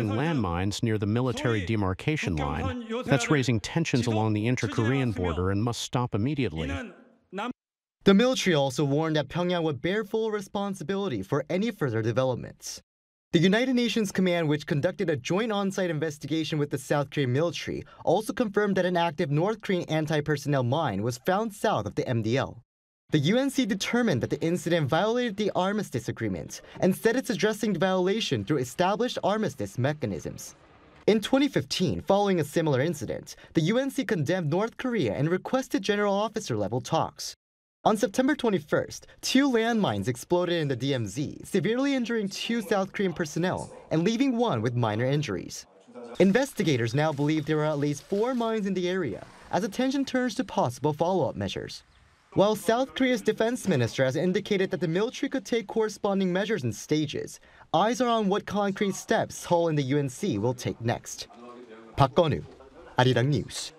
landmines near the military demarcation line. That's raising tensions along the inter-Korean border and must stop immediately. The military also warned that Pyongyang would bear full responsibility for any further developments. The United Nations Command, which conducted a joint on-site investigation with the South Korean military, also confirmed that an active North Korean anti-personnel mine was found south of the MDL. The UNC determined that the incident violated the armistice agreement and said it's addressing the violation through established armistice mechanisms. In 2015, following a similar incident, the UNC condemned North Korea and requested general officer level talks. On September 21st, 2 landmines exploded in the DMZ, severely injuring 2 South Korean personnel and leaving 1 with minor injuries. Investigators now believe there are at least 4 mines in the area, as attention turns to possible follow-up measures. While South Korea's defense minister has indicated that the military could take corresponding measures in stages, eyes are on what concrete steps Seoul and the UNC will take next. Park Gun-woo, Arirang News.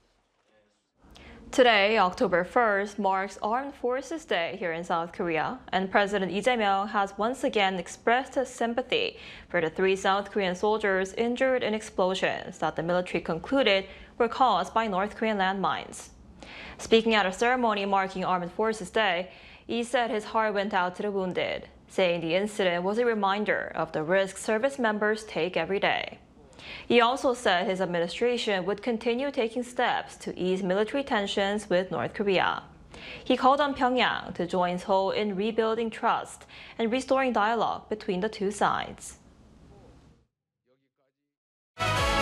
Today, October 1st, marks Armed Forces Day here in South Korea, and President Lee Jae-myung has once again expressed his sympathy for the 3 South Korean soldiers injured in explosions that the military concluded were caused by North Korean landmines. Speaking at a ceremony marking Armed Forces Day, Lee said his heart went out to the wounded, saying the incident was a reminder of the risk service members take every day. He also said his administration would continue taking steps to ease military tensions with North Korea. He called on Pyongyang to join Seoul in rebuilding trust and restoring dialogue between the 2 sides.